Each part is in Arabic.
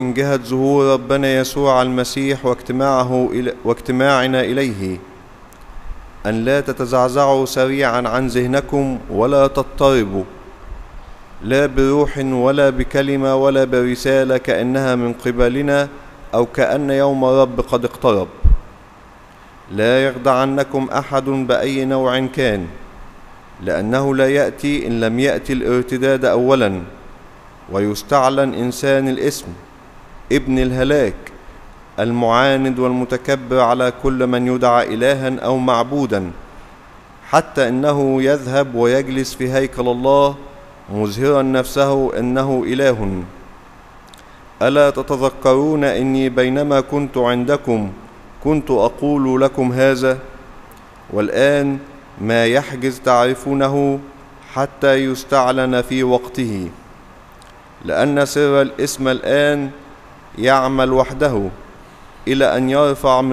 من جهة ظهور ربنا يسوع المسيح واجتماعنا إليه أن لا تتزعزعوا سريعا عن ذهنكم ولا تضطربوا، لا بروح ولا بكلمة ولا برسالة كأنها من قبلنا أو كأن يوم الرب قد اقترب. لا يخدعنكم أحد بأي نوع كان، لأنه لا يأتي إن لم يأتي الارتداد أولا، ويستعلن إنسان الإثم ابن الهلاك المعاند والمتكبر على كل من يدعى إلها أو معبودا، حتى إنه يذهب ويجلس في هيكل الله مظهرا نفسه إنه إله. ألا تتذكرون إني بينما كنت عندكم كنت أقول لكم هذا؟ والآن ما يحجز تعرفونه حتى يستعلن في وقته، لأن سر الإثم الآن يعمل وحده إلى أن يرفع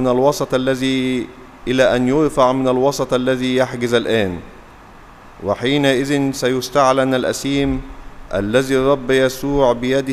من الوسط الذي يحجز الآن. وحينئذ سيستعلن الأثيم الذي الرب يسوع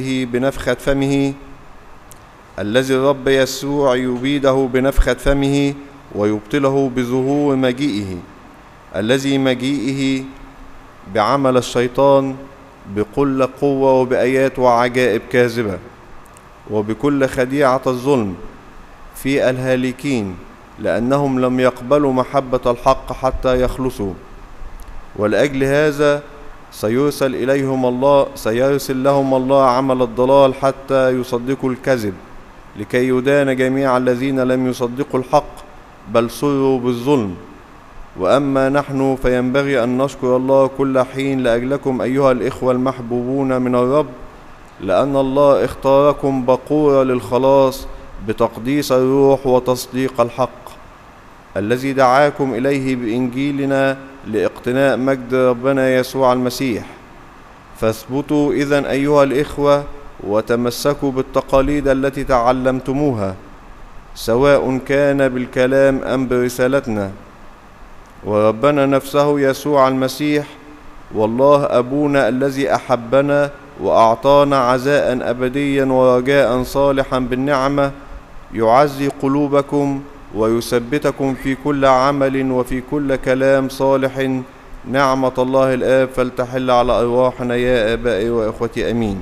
يبيده بنفخة فمه ويبطله بظهور مجيئه، الذي مجيئه بعمل الشيطان بكل قوة وبآيات وعجائب كاذبة وبكل خديعة الظلم في الهالكين، لأنهم لم يقبلوا محبة الحق حتى يخلصوا. ولأجل هذا سيرسل لهم الله عمل الضلال حتى يصدقوا الكذب، لكي يدان جميع الذين لم يصدقوا الحق بل سروا بالظلم. وأما نحن فينبغي أن نشكر الله كل حين لأجلكم أيها الإخوة المحبوبون من الرب، لأن الله اختاركم بقورة للخلاص بتقديس الروح وتصديق الحق، الذي دعاكم إليه بإنجيلنا لاقتناء مجد ربنا يسوع المسيح. فاثبتوا إذن أيها الإخوة وتمسكوا بالتقاليد التي تعلمتموها، سواء كان بالكلام أم برسالتنا. وربنا نفسه يسوع المسيح والله أبونا الذي أحبنا وأعطانا عزاء أبديا ورجاء صالحا بالنعمة يعزي قلوبكم ويثبتكم في كل عمل وفي كل كلام صالح. نعمة الله الآب فلتحل على أرواحنا يا آبائي وإخوتي، أمين.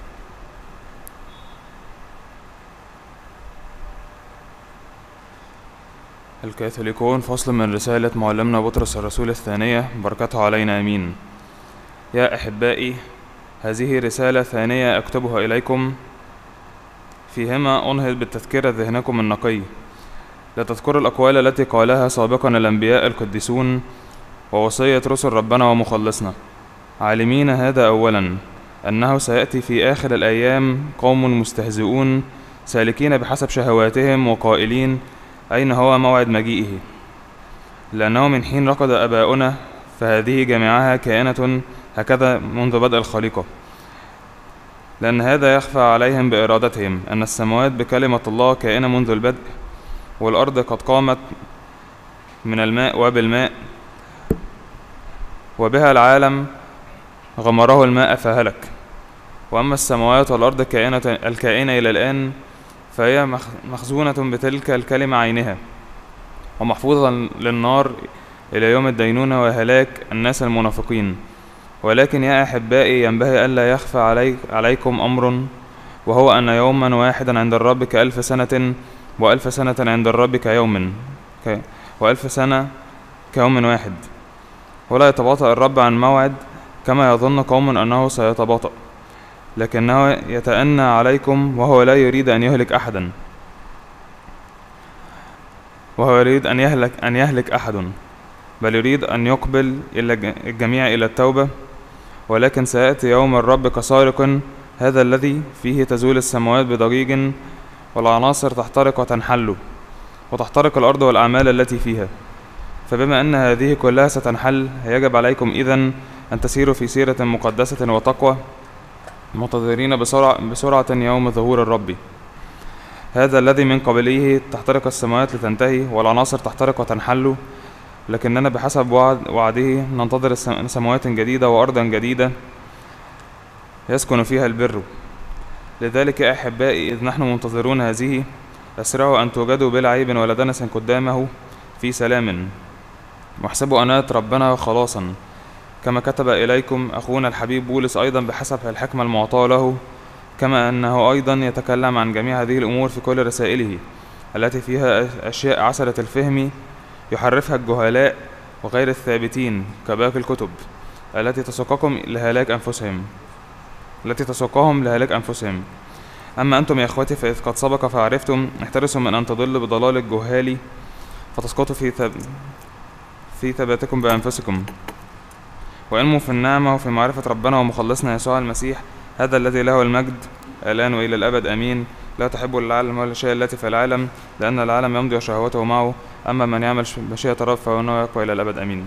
الكاثوليكون، فصل من رسالة معلمنا بطرس الرسول الثانية، بركته علينا، أمين. يا أحبائي، هذه رسالة ثانية أكتبها إليكم، فيهما أنهض بالتذكرة ذهنكم النقي، لتذكروا الأقوال التي قالها سابقا الأنبياء القديسون ووصية رسل ربنا ومخلصنا، عالمين هذا أولا، أنه سيأتي في آخر الأيام قوم مستهزئون سالكين بحسب شهواتهم وقائلين أين هو موعد مجيئه؟ لأنه من حين رقد أباؤنا فهذه جميعها كائنة هكذا منذ بدء الخليقة، لأن هذا يخفى عليهم بإرادتهم، أن السماوات بكلمة الله كائنة منذ البدء، والأرض قد قامت من الماء وبالماء، وبها العالم غمره الماء فهلك. وأما السماوات والأرض الكائنة إلى الآن فهي مخزونة بتلك الكلمة عينها، ومحفوظة للنار إلى يوم الدينونة وهلاك الناس المنافقين. ولكن يا أحبائي، ينبغي ألا يخفى عليكم أمر، وهو أن يوما واحدا عند الرب كألف سنة، وألف سنة عند الرب وألف سنة كيوم واحد. ولا يتباطأ الرب عن موعد كما يظن قوم أنه سيتباطأ، لكنه يتأنى عليكم، وهو لا يريد أن يهلك أحدا، أن يهلك أحد، بل يريد أن يقبل الجميع إلى التوبة. ولكن سيأتي يوم الرب كسارق، هذا الذي فيه تزول السماوات بضجيج، والعناصر تحترق وتنحل، وتحترق الأرض والأعمال التي فيها. فبما أن هذه كلها ستنحل، يجب عليكم إذن أن تسيروا في سيرة مقدسة وتقوى، منتظرين بسرعة يوم ظهور الرب، هذا الذي من قبله تحترق السماوات لتنتهي والعناصر تحترق وتنحل، لكننا بحسب وعده ننتظر سماوات جديدة وأرضا جديدة يسكن فيها البر. لذلك يا أحبائي إذ نحن منتظرون هذه أسرعوا أن توجدوا بلا عيب ولا دنس قدامه في سلام، واحسبوا أناة ربنا خلاصا، كما كتب إليكم أخونا الحبيب بولس أيضا بحسب الحكمة المعطاة له، كما أنه أيضا يتكلم عن جميع هذه الأمور في كل رسائله التي فيها أشياء عسرة الفهم يحرفها الجهلاء وغير الثابتين كباقي الكتب التي تسوقهم لهلاك أنفسهم. أما أنتم يا أخوتي فإذ قد سبق فعرفتم احترسوا من أن تضلوا بضلال الجهال فتسقطوا في ثباتكم بأنفسكم، وانموا في النعمة وفي معرفة ربنا ومخلصنا يسوع المسيح، هذا الذي له المجد الآن وإلى الأبد آمين. لا تحبوا العالم ولا الشيء التي في العالم، لأن العالم يمضي وشهوته معه، أما من يعمل مشيئة الرب فهو يبقى إلى الأبد آمين.